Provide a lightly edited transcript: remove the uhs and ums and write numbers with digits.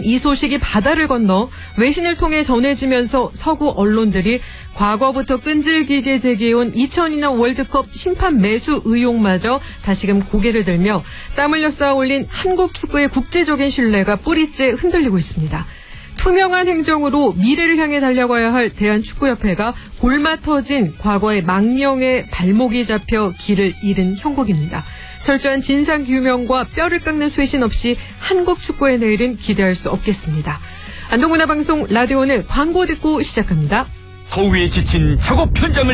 이 소식이 바다를 건너 외신을 통해 전해지면서 서구 언론들이 과거부터 끈질기게 제기해온 2002년 월드컵 심판 매수 의혹마저 다시금 고개를 들며 땀 흘려 쌓아 올린 한국 축구의 국제적인 신뢰가 뿌리째 흔들리고 있습니다. 투명한 행정으로 미래를 향해 달려가야 할 대한축구협회가 골마 터진 과거의 망령의 발목이 잡혀 길을 잃은 형국입니다. 철저한 진상규명과 뼈를 깎는 쇄신 없이 한국 축구의 내일은 기대할 수 없겠습니다. 안동문화방송 라디오는 광고 듣고 시작합니다. 더위에 지친 작업 현장을